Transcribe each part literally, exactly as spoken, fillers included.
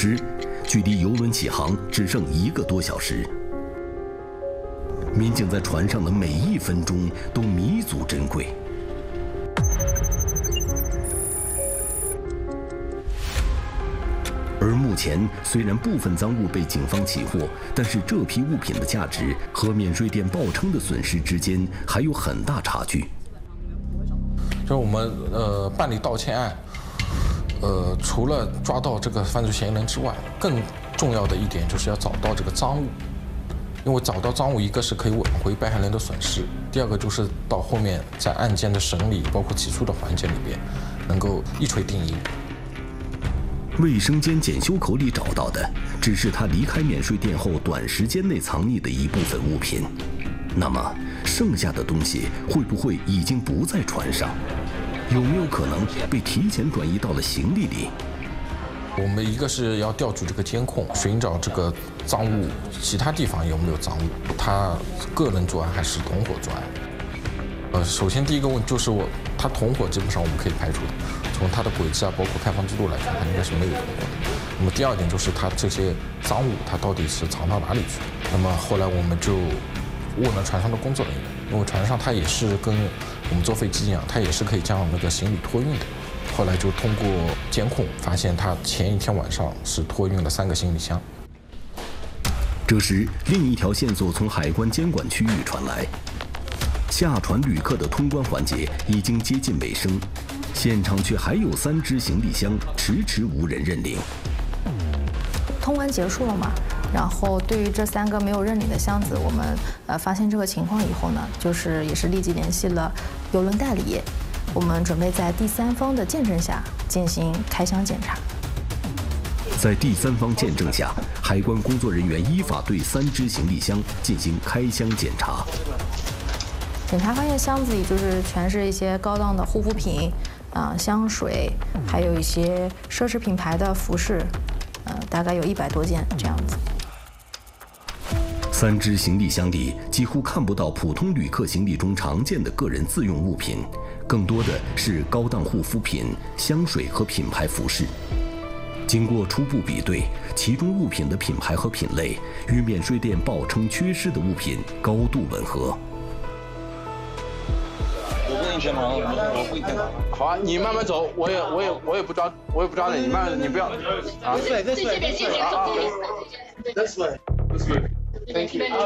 时，距离游轮起航只剩一个多小时。民警在船上的每一分钟都弥足珍贵。而目前，虽然部分赃物被警方起获，但是这批物品的价值和免税店报称的损失之间还有很大差距。 就是我们呃办理盗窃案，呃除了抓到这个犯罪嫌疑人之外，更重要的一点就是要找到这个赃物。因为找到赃物，一个是可以挽回被害人的损失，第二个就是到后面在案件的审理，包括起诉的环节里边，能够一锤定音。 卫生间检修口里找到的，只是他离开免税店后短时间内藏匿的一部分物品。那么，剩下的东西会不会已经不在船上？有没有可能被提前转移到了行李里？ 我们一个是要调取这个监控，寻找这个赃物，其他地方有没有赃物？他个人作案还是同伙作案？呃，首先第一个问就是我，他同伙基本上我们可以排除的，从他的轨迹啊，包括开房记录来看，他应该是没有同伙的。那么第二点就是他这些赃物，他到底是藏到哪里去？那么后来我们就问了船上的工作人员，因为船上他也是跟我们坐飞机一样，他也是可以将那个行李托运的。后来就通过监控发现，他前一天晚上是托运了三个行李箱。 这时，另一条线索从海关监管区域传来，下船旅客的通关环节已经接近尾声，现场却还有三只行李箱迟迟无人认领。 通关结束了嘛？然后对于这三个没有认领的箱子，我们呃发现这个情况以后呢，就是也是立即联系了邮轮代理。我们准备在第三方的见证下进行开箱检查。 在第三方见证下，海关工作人员依法对三只行李箱进行开箱检查。 检查发现箱子里就是全是一些高档的护肤品、啊、呃、香水，还有一些奢侈品牌的服饰，呃，大概有一百多件这样子。 三只行李箱里几乎看不到普通旅客行李中常见的个人自用物品，更多的是高档护肤品、香水和品牌服饰。经过初步比对，其中物品的品牌和品类与免税店报称缺失的物品高度吻合。 我跟你先忙，我不一天忙。 好啊，你慢慢走，我也我也我也不抓，我也不抓你，你慢，你不要啊。 对对对对对啊 ！This way, this way. Thank you.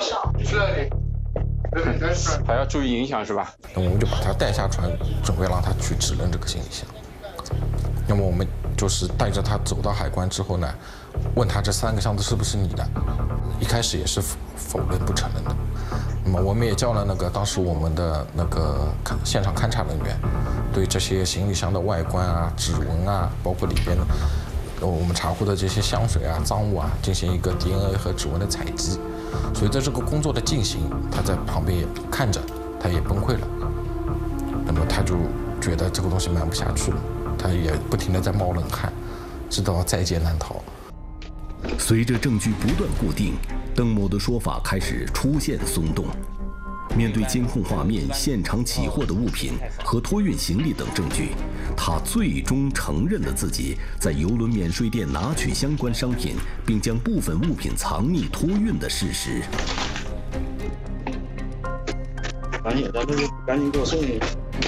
还要注意影响是吧？ 那我们就把他带下船，准备让他去指认这个行李箱。那么我们就是带着他走到海关之后呢，问他这三个箱子是不是你的？一开始也是否认不承认的。那么我们也叫了那个当时我们的那个现场勘查人员，对这些行李箱的外观啊、指纹啊，包括里边我们查获的这些香水啊、赃物啊，进行一个 D N A 和指纹的采集。随着这个工作的进行，他在旁边也看着，他也崩溃了。那么他就觉得这个东西瞒不下去了，他也不停地在冒冷汗，知道在劫难逃。 随着证据不断固定，邓某的说法开始出现松动。面对监控画面、现场起获的物品和托运行李等证据，他最终承认了自己在邮轮免税店拿取相关商品，并将部分物品藏匿托运的事实。 赶紧的，赶紧给我送去。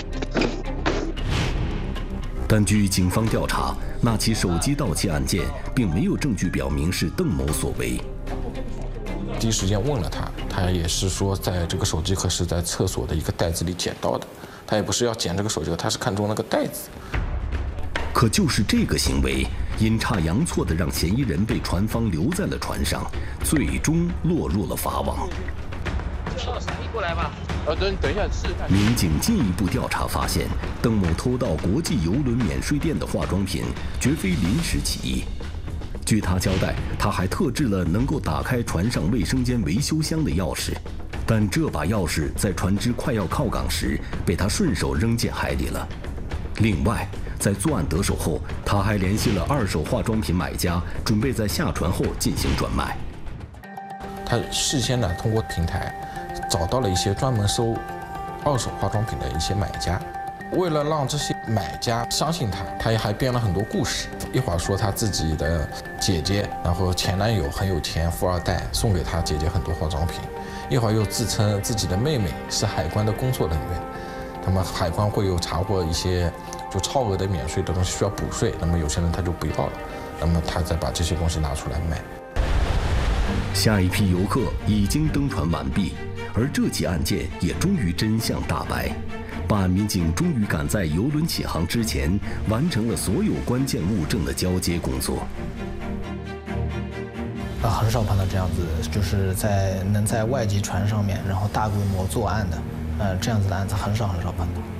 但据警方调查，那起手机盗窃案件并没有证据表明是邓某所为。 第一时间问了他，他也是说在这个手机壳是在厕所的一个袋子里捡到的，他也不是要捡这个手机壳，他是看中那个袋子。 可就是这个行为，阴差阳错地让嫌疑人被船方留在了船上，最终落入了法网。 过来吧。呃，等等一下，试试看。 民警进一步调查发现，邓某偷盗国际邮轮免税店的化妆品，绝非临时起意。据他交代，他还特制了能够打开船上卫生间维修箱的钥匙，但这把钥匙在船只快要靠港时，被他顺手扔进海里了。另外，在作案得手后，他还联系了二手化妆品买家，准备在下船后进行转卖。 他事先呢，通过平台找到了一些专门收二手化妆品的一些买家， 为了让这些买家相信他，他也还编了很多故事。一会儿说他自己的姐姐，然后前男友很有钱，富二代，送给他姐姐很多化妆品；一会儿又自称自己的妹妹是海关的工作人员，那么海关会有查获一些就超额的免税的东西需要补税，那么有些人他就不要了，那么他再把这些东西拿出来卖。 下一批游客已经登船完毕，而这起案件也终于真相大白。办案民警终于赶在游轮起航之前，完成了所有关键物证的交接工作。 啊，很少碰到这样子，就是在能在外籍船上面，然后大规模作案的，呃，这样子的案子很少很少碰到。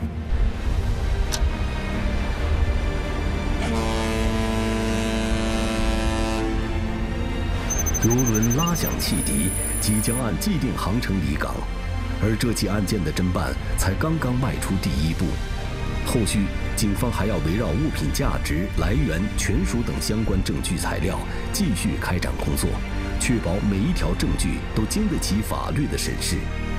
游轮拉响汽笛，即将按既定航程离港。而这起案件的侦办才刚刚迈出第一步，后续警方还要围绕物品价值、来源、权属等相关证据材料继续开展工作，确保每一条证据都经得起法律的审视。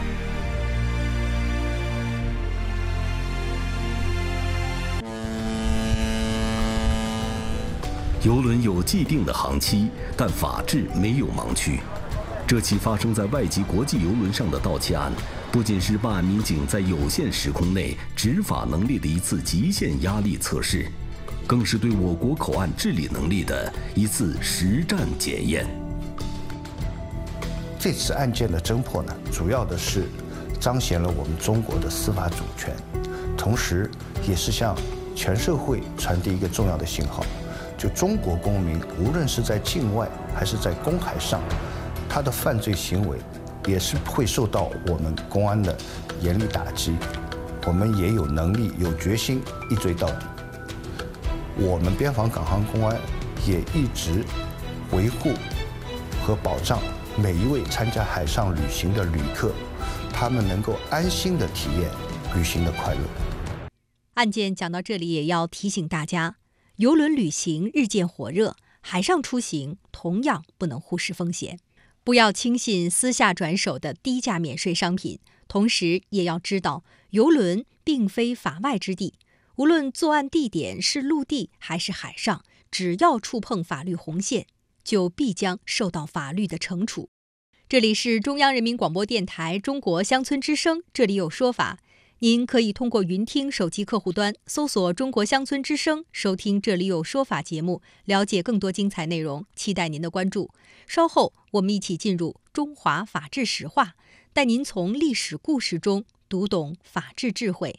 游轮有既定的航期，但法治没有盲区。这起发生在外籍国际游轮上的盗窃案，不仅是办案民警在有限时空内执法能力的一次极限压力测试，更是对我国口岸治理能力的一次实战检验。 这次案件的侦破呢，主要的是彰显了我们中国的司法主权，同时也是向全社会传递一个重要的信号，就中国公民无论是在境外还是在公海上，他的犯罪行为也是会受到我们公安的严厉打击，我们也有能力、有决心一追到底。我们边防港航公安也一直维护和保障每一位参加海上旅行的旅客，他们能够安心地体验旅行的快乐。 案件讲到这里，也要提醒大家，邮轮旅行日渐火热，海上出行同样不能忽视风险。不要轻信私下转手的低价免税商品，同时也要知道，邮轮并非法外之地，无论作案地点是陆地还是海上，只要触碰法律红线，就必将受到法律的惩处。这里是中央人民广播电台中国乡村之声，这里有说法。您可以通过云听手机客户端搜索中国乡村之声，收听这里有说法节目，了解更多精彩内容，期待您的关注。稍后我们一起进入中华法治史话，带您从历史故事中读懂法治智慧。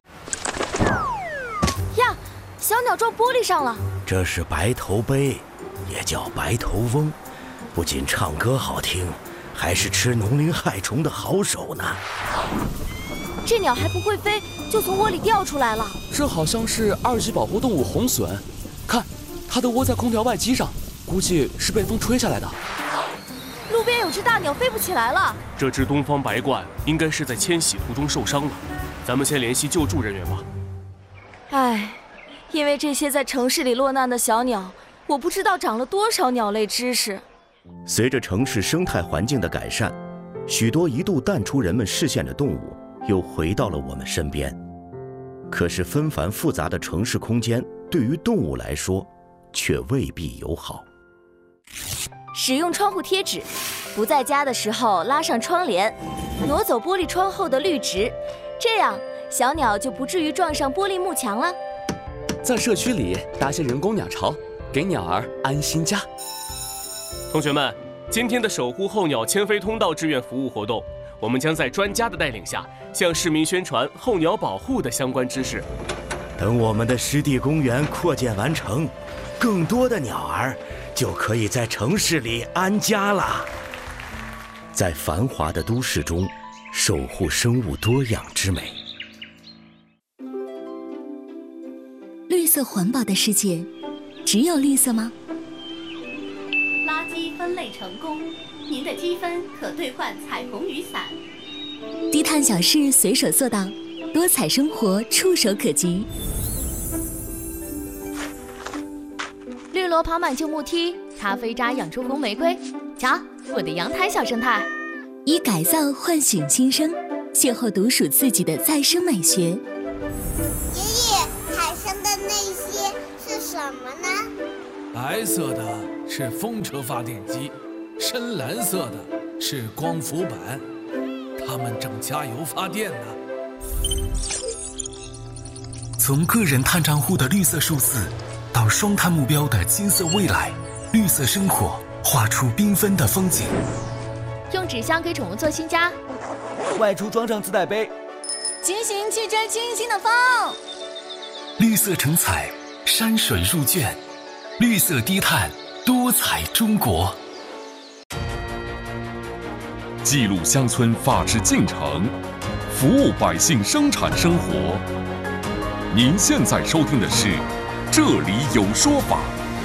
呀，小鸟撞玻璃上了。 这是白头鹎，也叫白头翁，不仅唱歌好听，还是吃农林害虫的好手呢。 这鸟还不会飞，就从窝里掉出来了。 这好像是二级保护动物红隼，看，它都窝在空调外机上，估计是被风吹下来的。 路边有只大鸟飞不起来了。 这只东方白鹳应该是在迁徙途中受伤了，咱们先联系救助人员吧。 唉，因为这些在城市里落难的小鸟，我不知道长了多少鸟类知识。 随着城市生态环境的改善，许多一度淡出人们视线的动物又回到了我们身边。可是纷繁复杂的城市空间对于动物来说却未必友好。 使用窗户贴纸，不在家的时候拉上窗帘，挪走玻璃窗后的绿植，这样小鸟就不至于撞上玻璃幕墙了。 在社区里搭些人工鸟巢，给鸟儿安心家。 同学们，今天的守护候鸟迁飞通道志愿服务活动，我们将在专家的带领下，向市民宣传候鸟保护的相关知识。 等我们的湿地公园扩建完成，更多的鸟儿就可以在城市里安家了。在繁华的都市中，守护生物多样之美。 绿色环保的世界，只有绿色吗？ 垃圾分类成功，您的积分可兑换彩虹雨伞。 低碳小事随手做到，多彩生活触手可及。 绿萝爬满旧木梯，咖啡渣养出红玫瑰。瞧，我的阳台小生态。 以改造唤醒新生，邂逅独属自己的再生美学。 爷爷，海上的那些是什么呢？ 白色的是风车发电机，深蓝色的是光伏板，它们正加油发电呢。 从个人碳账户的绿色数字，到双碳目标的金色未来，绿色生活画出缤纷的风景。 用纸箱给宠物做新家， 外出装上自带杯， 骑行去追清新的风。 绿色成彩，山水入卷，绿色低碳，多彩中国。 记录乡村发triển进程，服务百姓生产生活。您现在收听的是《这里有说法》。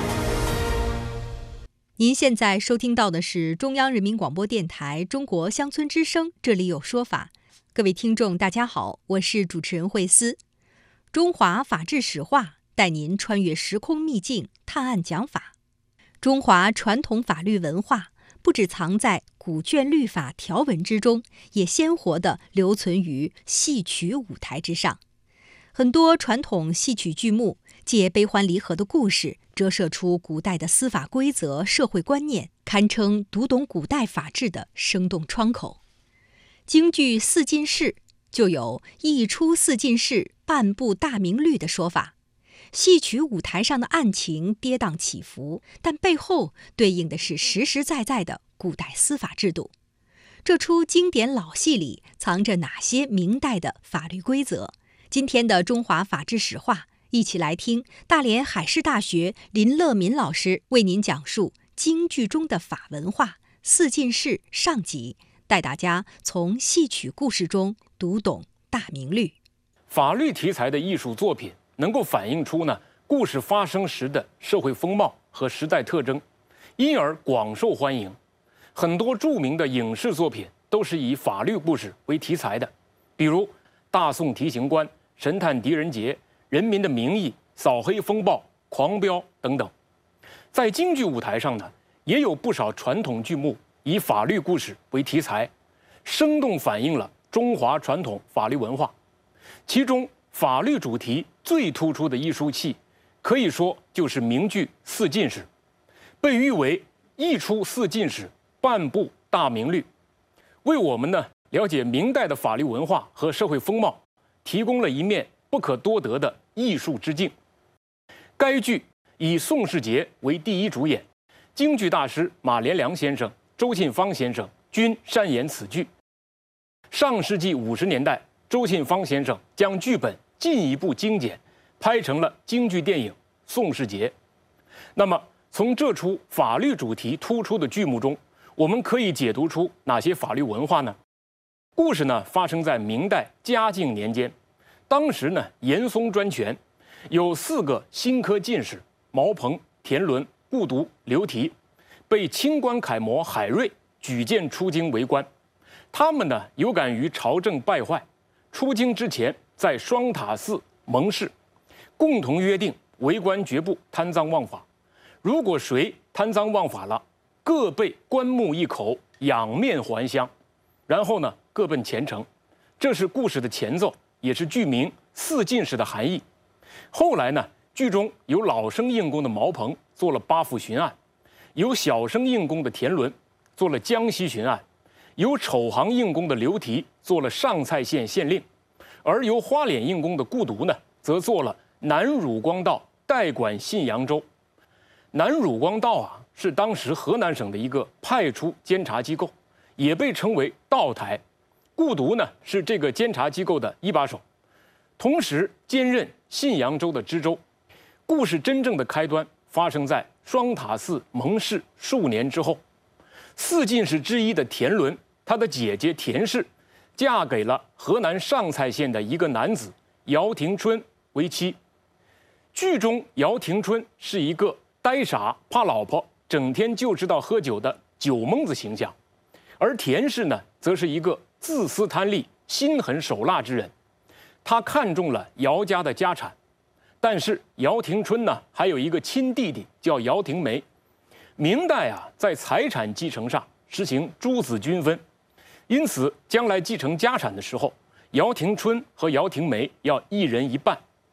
您现在收听到的是中央人民广播电台中国乡村之声，这里有说法。各位听众大家好，我是主持人慧思。中华法治史话带您穿越时空秘境，探案讲法。中华传统法律文化不只藏在古卷律法条文之中，也鲜活地留存于戏曲舞台之上。很多传统戏曲剧目借悲欢离合的故事，折射出古代的司法规则、社会观念，堪称读懂古代法治的生动窗口。京剧四进士就有一出四进士，半部大明律的说法。戏曲舞台上的案情跌宕起伏，但背后对应的是实实在在的古代司法制度。这出经典老戏里藏着哪些明代的法律规则？今天的中华法治史话，一起来听大连海事大学林乐民老师为您讲述京剧中的法文化四进士上集，带大家从戏曲故事中读懂大明律。 法律题材的艺术作品能够反映出呢故事发生时的社会风貌和时代特征，因而广受欢迎。很多著名的影视作品都是以法律故事为题材的，比如《大宋提刑官》《神探狄仁杰》《人民的名义》《扫黑风暴》《狂飙》等等。在京剧舞台上呢，也有不少传统剧目以法律故事为题材，生动反映了中华传统法律文化。其中法律主题最突出的艺术器，可以说就是名剧《四进士》，被誉为一出四进士，半部大明律，为我们呢了解明代的法律文化和社会风貌提供了一面不可多得的艺术之镜。该剧以宋世杰为第一主演，京剧大师马连良先生、周信芳先生均擅演此剧。上世纪五十年代，周信芳先生将剧本进一步精简，拍成了京剧电影《宋世杰》。那么，从这出法律主题突出的剧目中，我们可以解读出哪些法律文化呢？故事呢发生在明代嘉靖年间，当时呢严嵩专权，有四个新科进士毛鹏、田伦、顾独、刘提，被清官楷模海瑞举荐出京为官。他们呢有感于朝政败坏，出京之前在双塔寺盟誓，共同约定为官绝不贪赃枉法。如果谁贪赃枉法了，各备棺木一口，仰面还乡，然后呢各奔前程。这是故事的前奏，也是剧名四进士的含义。后来呢，剧中有老生应功的毛鹏做了八府巡案，有小生应功的田伦做了江西巡案，有丑行应功的刘提做了上蔡县县令，而由花脸应功的顾独呢，则做了南汝光道代管信阳州。南汝光道啊，是当时河南省的一个派出监察机构，也被称为道台。顾独呢，是这个监察机构的一把手，同时兼任信阳州的知州。故事真正的开端发生在双塔寺盟誓数年之后，四进士之一的田伦，他的姐姐田氏，嫁给了河南上蔡县的一个男子姚廷春为妻。剧中姚廷春是一个呆傻、怕老婆、整天就知道喝酒的酒蒙子形象，而田氏呢，则是一个自私贪利、心狠手辣之人。他看中了姚家的家产，但是姚廷春呢，还有一个亲弟弟叫姚廷梅。明代啊，在财产继承上实行诸子均分，因此将来继承家产的时候，姚廷春和姚廷梅要一人一半，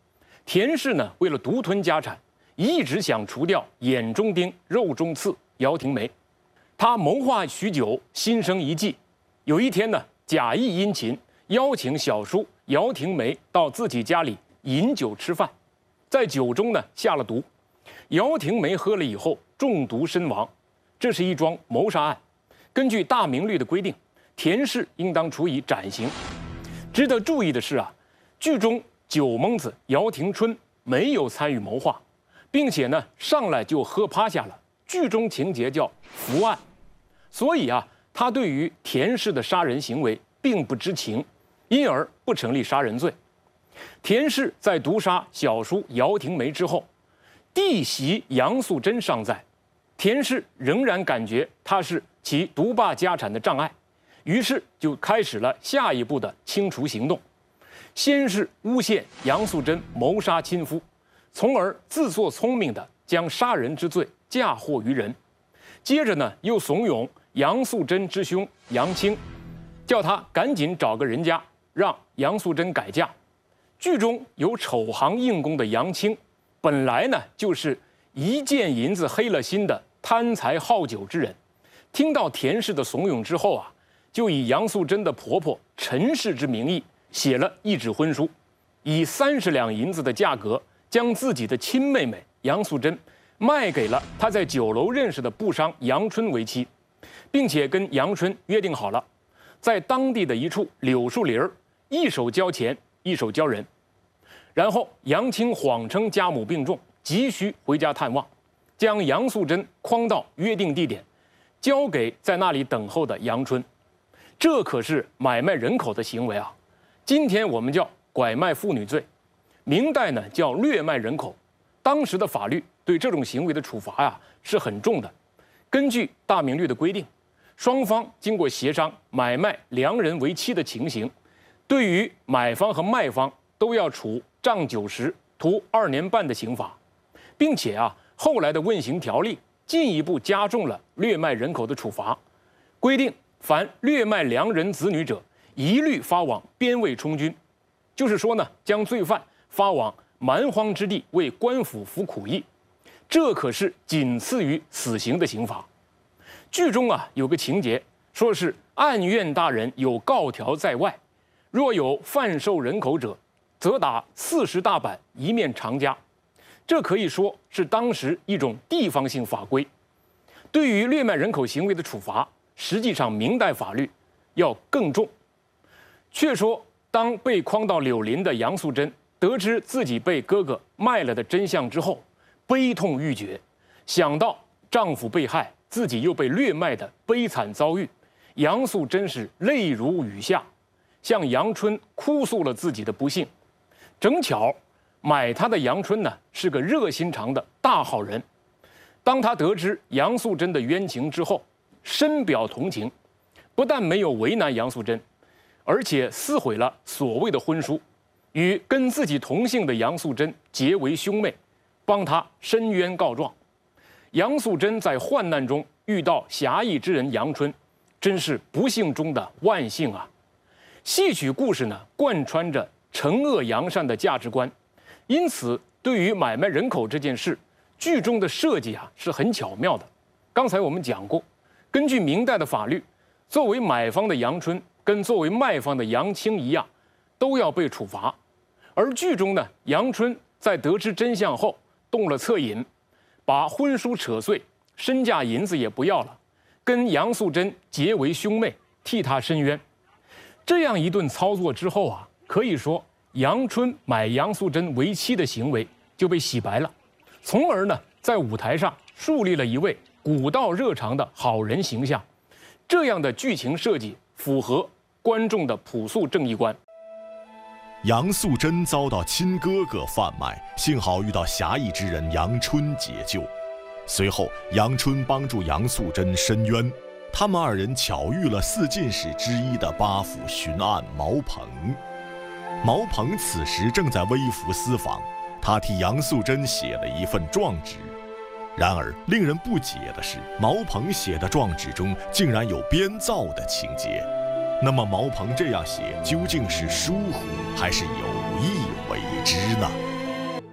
田氏呢，为了独吞家产，一直想除掉眼中钉、肉中刺姚廷梅。他谋划许久，心生一计。有一天呢，假意殷勤，邀请小叔姚廷梅到自己家里饮酒吃饭，在酒中呢下了毒。姚廷梅喝了以后中毒身亡，这是一桩谋杀案。根据大明律的规定，田氏应当处以斩刑。值得注意的是啊，剧中酒蒙子姚廷春没有参与谋划，并且呢上来就喝趴下了，剧中情节叫伏案，所以啊，他对于田氏的杀人行为并不知情，因而不成立杀人罪。田氏在毒杀小叔姚廷梅之后，弟媳杨素贞尚在，田氏仍然感觉她是其独霸家产的障碍，于是就开始了下一步的清除行动。先是诬陷杨素贞谋杀亲夫，从而自作聪明地将杀人之罪嫁祸于人。接着呢，又怂恿杨素贞之兄杨清，叫他赶紧找个人家，让杨素贞改嫁。剧中有丑行硬功的杨清，本来呢就是一见银子黑了心的贪财好酒之人，听到田氏的怂恿之后啊，就以杨素贞的婆婆陈氏之名义写了一纸婚书，以三十两银子的价格将自己的亲妹妹杨素贞卖给了他在酒楼认识的布商杨春为妻，并且跟杨春约定好了，在当地的一处柳树林儿，一手交钱，一手交人。然后杨清谎称家母病重，急需回家探望，将杨素贞诓到约定地点，交给在那里等候的杨春。这可是买卖人口的行为啊！今天我们叫拐卖妇女罪，明代呢叫掠卖人口。当时的法律对这种行为的处罚呀是很重的。根据大明律的规定，双方经过协商买卖良人为妻的情形，对于买方和卖方都要处杖九十、徒二年半的刑罚，并且啊，后来的问刑条例进一步加重了掠卖人口的处罚，规定凡掠卖良人子女者，一律发往边卫充军，就是说呢，将罪犯发往蛮荒之地为官府服苦役，这可是仅次于死刑的刑罚。剧中啊有个情节，说是案院大人有告条在外，若有贩售人口者，则打四十大板，一面长枷。这可以说是当时一种地方性法规。对于掠卖人口行为的处罚，实际上明代法律要更重。却说，当被诓到柳林的杨素贞得知自己被哥哥卖了的真相之后，悲痛欲绝，想到丈夫被害，自己又被掠卖的悲惨遭遇，杨素贞是泪如雨下，向杨春哭诉了自己的不幸。正巧买她的杨春呢是个热心肠的大好人，当他得知杨素贞的冤情之后，深表同情，不但没有为难杨素贞，而且撕毁了所谓的婚书，与跟自己同姓的杨素贞结为兄妹，帮他申冤告状。杨素贞在患难中遇到侠义之人杨春，真是不幸中的万幸啊！戏曲故事呢，贯穿着惩恶扬善的价值观，因此对于买卖人口这件事，剧中的设计啊是很巧妙的。刚才我们讲过，根据明代的法律，作为买方的杨春跟作为卖方的杨清一样，都要被处罚。而剧中呢，杨春在得知真相后动了恻隐，把婚书扯碎，身价银子也不要了，跟杨素贞结为兄妹，替她申冤。这样一顿操作之后啊，可以说杨春买杨素贞为妻的行为就被洗白了，从而呢，在舞台上树立了一位古道热肠的好人形象。这样的剧情设计符合观众的朴素正义观。 杨素贞遭到亲哥哥贩卖，幸好遇到侠义之人杨春解救。随后，杨春帮助杨素贞申冤，他们二人巧遇了四进士之一的八府巡按毛鹏。毛鹏此时正在微服私访，他替杨素贞写了一份状纸。然而，令人不解的是，毛鹏写的状纸中竟然有编造的情节。那么，毛鹏这样写究竟是疏忽还是有意为之呢？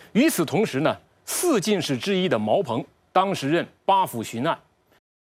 与此同时呢，四进士之一的毛鹏，当时任八府巡按，